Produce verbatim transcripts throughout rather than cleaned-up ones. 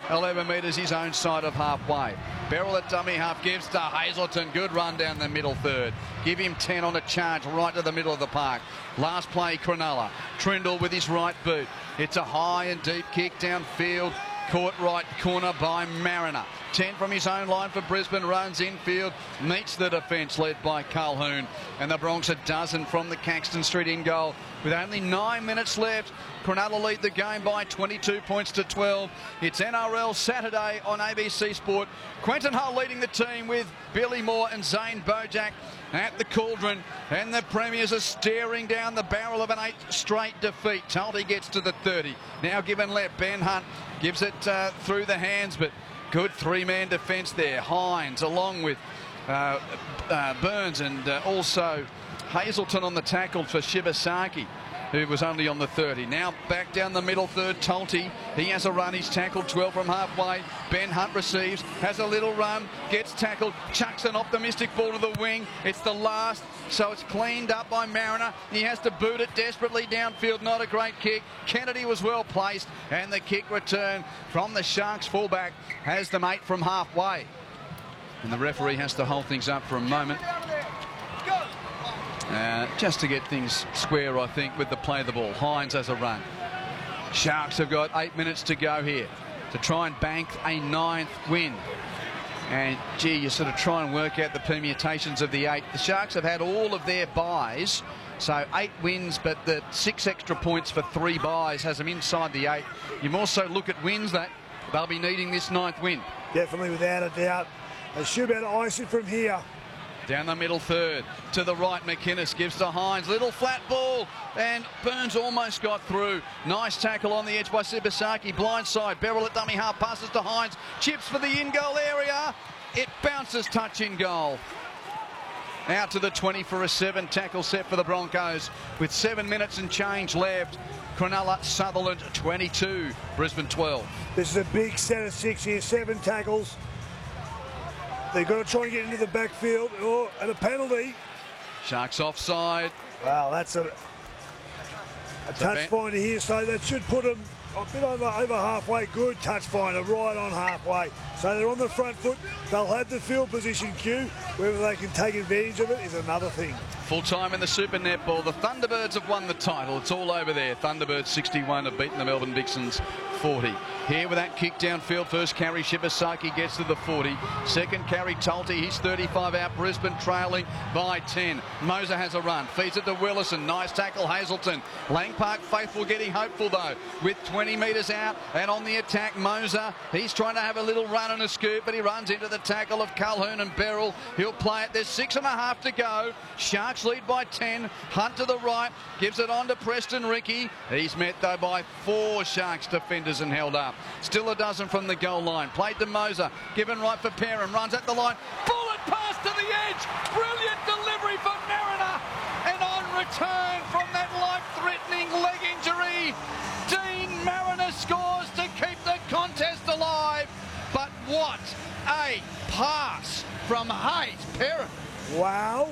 eleven metres his own side of halfway. Beryl at dummy half gives to Hazelton. Good run down the middle third. Give him ten on a charge right to the middle of the park. Last play, Cronulla. Trindle with his right boot. It's a high and deep kick downfield. Caught right corner by Mariner. ten from his own line for Brisbane. Runs infield. Meets the defence led by Calhoun. And the Bronx a dozen from the Caxton Street in goal. With only nine minutes left, Cronulla lead the game by twenty-two points to twelve. It's N R L Saturday on A B C Sport. Quentin Hull leading the team with Billy Moore and Zane Bojack at the cauldron, and the Premiers are staring down the barrel of an eight straight defeat. Tulty gets to the thirty. Now given left, Ben Hunt gives it uh, through the hands, but good three-man defence there. Hines along with uh, uh, Burns and uh, also Hazelton on the tackle for Shibasaki, who was only on the thirty. Now back down the middle third, Tulty. He has a run. He's tackled twelve from halfway. Ben Hunt receives, has a little run, gets tackled, chucks an optimistic ball to the wing. It's the last, so it's cleaned up by Mariner. He has to boot it desperately downfield. Not a great kick. Kennedy was well placed, and the kick return from the Sharks fullback has them eight from halfway. And the referee has to hold things up for a moment. Uh, just to get things square, I think, with the play of the ball. Hines has a run. Sharks have got eight minutes to go here to try and bank a ninth win. And, gee, you sort of try and work out the permutations of the eight. The Sharks have had all of their buys, so eight wins, but the six extra points for three buys has them inside the eight. You more so look at wins that they'll be needing this ninth win. Definitely, without a doubt. They should be able to ice it from here. Down the middle third, to the right, McInnes gives to Hines, little flat ball, and Burns almost got through. Nice tackle on the edge by Shibasaki, blindside, Beryl at dummy half, passes to Hines, chips for the in-goal area, it bounces touch in goal. Out to the twenty for a seven tackle set for the Broncos, with seven minutes and change left. Cronulla, Sutherland twenty-two, Brisbane twelve. This is a big set of six here, seven tackles. They've got to try and get into the backfield. Oh, and a penalty. Sharks offside. Wow, that's a, a touch finder here, so that should put them a bit over, over halfway. Good touch finder, right on halfway. So they're on the front foot. They'll have the field position cue. Whether they can take advantage of it is another thing. Full time in the Super Netball. The Thunderbirds have won the title. It's all over there. Thunderbirds sixty-one have beaten the Melbourne Vixens forty. Here with that kick downfield, first carry Shibasaki gets to the forty. Second carry Tulty, he's thirty-five out. Brisbane trailing by ten. Moser has a run, feeds it to Willison. Nice tackle, Hazelton. Lang Park faithful getting hopeful though, with twenty metres out and on the attack Moser. He's trying to have a little run and a scoop, but he runs into the tackle of Calhoun and Beryl. He'll play it. There's six and a half to go. Sharks lead by ten. Hunt to the right, gives it on to Preston Ricky. He's met though by four Sharks defenders and held up. Still a dozen from the goal line. Played to Moser. Given right for Perham. Runs at the line. Bullet pass to the edge. Brilliant delivery for Mariner. And on return from that life-threatening leg injury, Dean Mariner scores to keep the contest alive. But what a pass from Hayes Perham. Wow.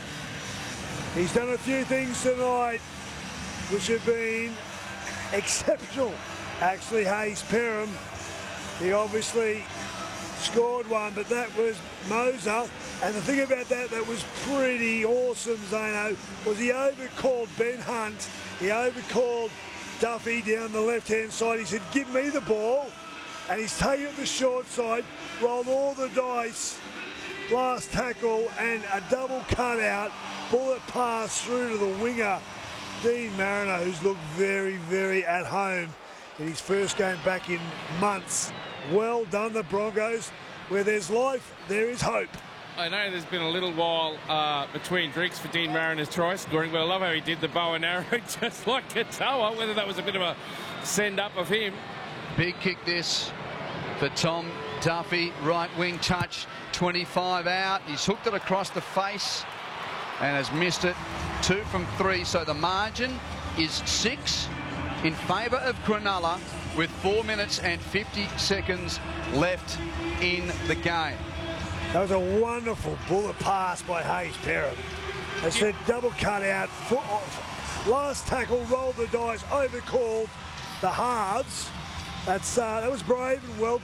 He's done a few things tonight which have been exceptional. Actually, Hayes Perham, he obviously scored one, but that was Moser. And the thing about that that was pretty awesome, Zano, was he overcalled Ben Hunt. He overcalled Duffy down the left-hand side. He said, give me the ball. And he's taken it the short side, rolled all the dice, last tackle, and a double cutout, bullet pass through to the winger, Dean Mariner, who's looked very, very at home in his first game back in months. Well done, the Broncos. Where there's life, there is hope. I know there's been a little while uh, between drinks for Dean Mariner's try scoring, but I love how he did the bow and arrow just like Katoa, whether that was a bit of a send-up of him. Big kick this for Tom Duffy, right wing touch, twenty-five out. He's hooked it across the face and has missed it. Two from three, so the margin is six in favour of Cronulla with four minutes and fifty seconds left in the game. That was a wonderful bullet pass by Hayes Perham. They said double cut out, foot off. Last tackle, rolled the dice, overcalled the halves. That's uh, that was brave and well done.